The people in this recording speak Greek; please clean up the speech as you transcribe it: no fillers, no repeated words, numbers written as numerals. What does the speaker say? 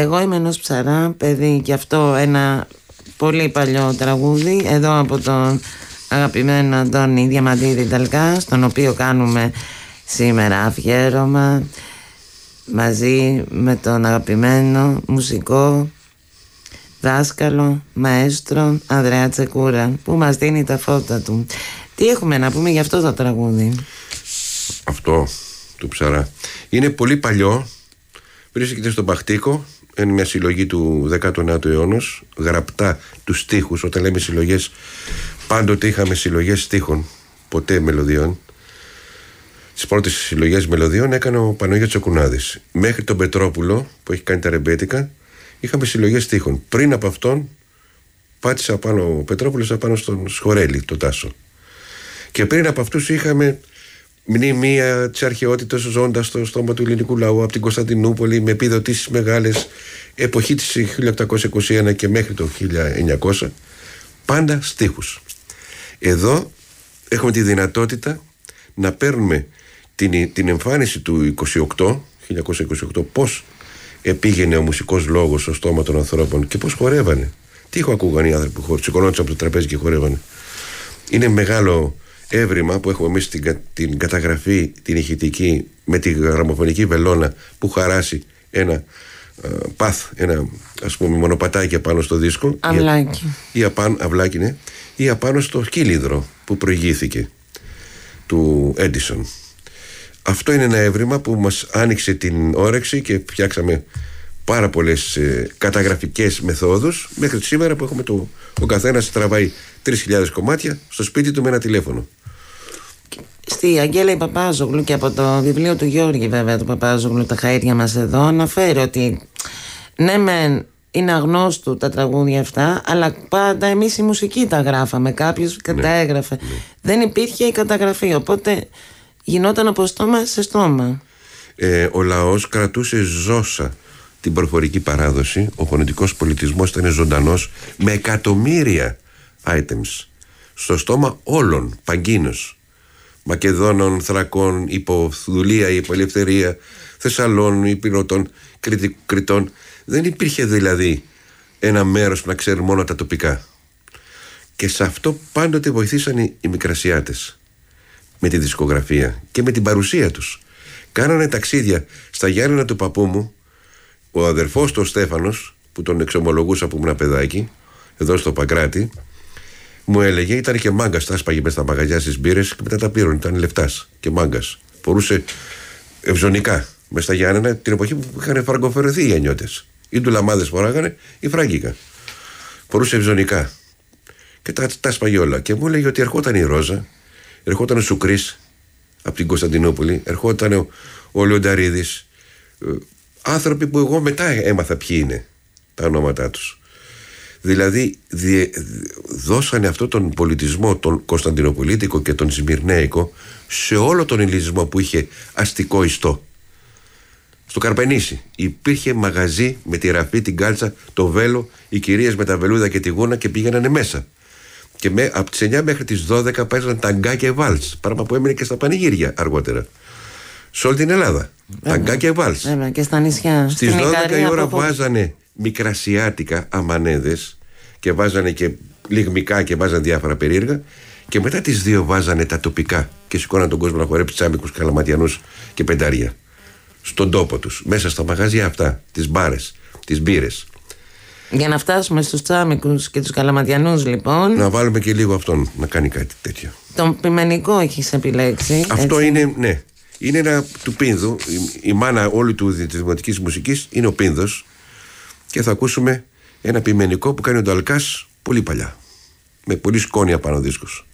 Εγώ είμαι ενός ψαρά, παιδί, και αυτό ένα πολύ παλιό τραγούδι, εδώ από τον αγαπημένο Αντώνη Διαμαντίδη Ταλκά, στον οποίο κάνουμε σήμερα αφιέρωμα μαζί με τον αγαπημένο μουσικό δάσκαλο, μαέστρο Ανδρέα Τσεκούρα, που μας δίνει τα φώτα του. Τι έχουμε να πούμε για αυτό το τραγούδι? Αυτό του ψαρά είναι πολύ παλιό, βρίσκεται στον Παχτίκο, είναι μια συλλογή του 19ου αιώνα, γραπτά τους στίχους. Όταν λέμε συλλογές, πάντοτε είχαμε συλλογές στίχων, ποτέ μελωδιών. Τις πρώτες συλλογές μελωδιών έκανε ο Παναγιώτης Τσοκουνάδης. Μέχρι τον Πετρόπουλο, που έχει κάνει τα ρεμπέτικα, είχαμε συλλογές στίχων. Πριν από αυτόν πάτησε απάνω ο Πετρόπουλος απάνω στον Σχορέλη, τον Τάσο. Και πριν από αυτούς είχαμε μνημεία της αρχαιότητας ζώντας στο στόμα του ελληνικού λαού από την Κωνσταντινούπολη, με επιδοτήσεις μεγάλες, εποχή της 1821 και μέχρι το 1900, πάντα στίχους. Εδώ έχουμε τη δυνατότητα να παίρνουμε την εμφάνιση του 1928, πώς επήγαινε ο μουσικός λόγος στο στόμα των ανθρώπων και πώς χορεύανε. Τι ακούγανε οι άνθρωποι που σηκωνόντουσαν από το τραπέζι και χορεύανε. Είναι μεγάλο έβριμα που έχουμε εμείς την καταγραφή, την ηχητική, με τη γραμμοφωνική βελόνα που χαράσει ένα ένα ας πούμε μονοπατάκι απάνω στο δίσκο, αυλάκι, αυλάκι, ναι, ή απάνω στο κύλινδρο που προηγήθηκε του Έντισον. Αυτό είναι ένα έβριμα που μας άνοιξε την όρεξη και φτιάξαμε πάρα πολλές καταγραφικές μεθόδους μέχρι σήμερα που έχουμε ο καθένας τραβάει 3.000 κομμάτια στο σπίτι του με ένα τηλέφωνο. Στη Αγγέλα Παπάζογλου, και από το βιβλίο του Γιώργη βέβαια του Παπάζογλου, τα χαΐρια μας εδώ, αναφέρει ότι ναι μεν είναι αγνώστου τα τραγούδια αυτά, αλλά πάντα εμείς η μουσική τα γράφαμε, κάποιος καταέγραφε. Ναι. Δεν υπήρχε η καταγραφή, οπότε γινόταν από στόμα σε στόμα. Ο λαός κρατούσε ζώσα την προφορική παράδοση, ο φωνητικός πολιτισμός ήταν ζωντανός με εκατομμύρια items στο στόμα όλων, παγκίνως, Μακεδόνων, Θρακών, υποδουλία, υπολευθερία, Θεσσαλών, υπηρετών, Κρητών. Δεν υπήρχε δηλαδή ένα μέρος που να ξέρουν μόνο τα τοπικά. Και σε αυτό πάντοτε βοηθήσαν οι Μικρασιάτες με τη δισκογραφία και με την παρουσία τους. Κάνανε ταξίδια στα Γιάννενα του παππού μου. Ο αδερφός του ο Στέφανος, που τον εξομολογούσα που ήμουν παιδάκι, εδώ στο Παγκράτη, μου έλεγε, ήταν και μάγκας, τα άσπαγε μες στα μαγαζιά στις μπύρες και μετά τα πήραν, ήταν λεφτάς και μάγκας. Φορούσε ευζωνικά μες στα Γιάννενα την εποχή που είχαν φραγκοφερεθεί οι ανιώτες. Ή ντουλαμάδες φοράγανε ή φράγκικα. Φορούσε ευζωνικά και τα άσπαγε όλα. Και μου έλεγε ότι ερχόταν η Ρόζα, ερχόταν ο Σουκρής από την Κωνσταντινούπολη, ερχόταν ο Λεονταρίδης, άνθρωποι που εγώ μετά έμαθα ποιοι είναι τα ονόματά τους. Δηλαδή δώσανε αυτόν τον πολιτισμό, τον Κωνσταντινοπολίτικο και τον Σμυρνέικο, σε όλο τον ελληνισμό που είχε αστικό ιστό. Στο Καρπενήσι υπήρχε μαγαζί με τη ραφή, την κάλτσα, το βέλο, οι κυρίες με τα βελούδα και τη γούνα και πήγαινανε μέσα. Και από τις 9 μέχρι τις 12 παίζαν ταγκά και βάλς, πράγμα που έμεινε και στα πανηγύρια αργότερα. Σε όλη την Ελλάδα. Ταγκά και βάλς. Και στα νησιά. Στις 12 η ώρα βάζανε μικρασιάτικα αμανέδες και βάζανε και λιγμικά και βάζανε διάφορα περίεργα, και μετά τις 2 βάζανε τα τοπικά και σηκώναν τον κόσμο να χορέψει τσάμικους, καλαματιανούς και πεντάρια στον τόπο τους, μέσα στα μαγαζιά αυτά, τις μπάρες, τις μπύρες. Για να φτάσουμε στους τσάμικους και τους καλαματιανούς, λοιπόν, να βάλουμε και λίγο αυτόν να κάνει κάτι τέτοιο. Τον πιμενικό έχεις επιλέξει. Αυτό έτσι είναι, ναι. Είναι ένα του Πίνδου. Η μάνα όλη της δημοτικής μουσικής είναι ο Πίνδος. Και θα ακούσουμε ένα πιμενικό που κάνει ο Νταλκάς πολύ παλιά, με πολύ σκόνη απάνω δίσκος.